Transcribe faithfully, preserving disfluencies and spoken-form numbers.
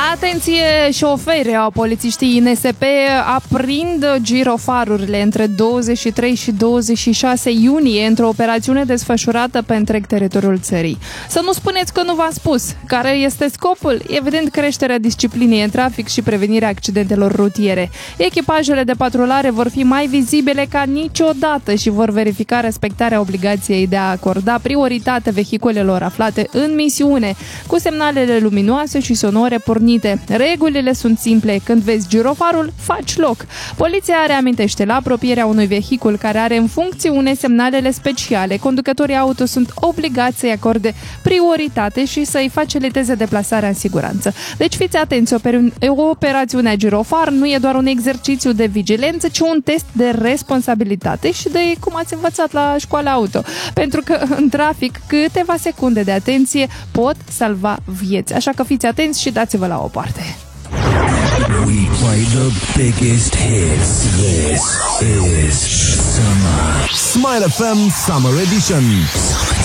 Atenție, șoferi, polițiștii N S P aprind girofarurile între douăzeci și trei și douăzeci și șase iunie într-o operațiune desfășurată pe întreg teritoriul țării. Să nu spuneți că nu v-am spus. Care este scopul? Evident, creșterea disciplinei în trafic și prevenirea accidentelor rutiere. Echipajele de patrulare vor fi mai vizibile ca niciodată și vor verifica respectarea obligației de a acorda prioritate vehiculelor aflate în misiune, cu semnalele luminoase și sonore pornite. Regulile sunt simple. Când vezi girofarul, faci loc. Poliția reamintește: la apropierea unui vehicul care are în funcțiune semnalele speciale, conducătorii auto sunt obligați să-i acorde prioritate și să-i faciliteze deplasarea în siguranță. Deci fiți atenți, operațiunea girofar nu e doar un exercițiu de vigilență, ci un test de responsabilitate și de cum ați învățat la școala auto. Pentru că în trafic câteva secunde de atenție pot salva vieți. Așa că fiți atenți și dați-vă la o parte. We play the biggest hits. This is Summer. Smile F M Summer Edition.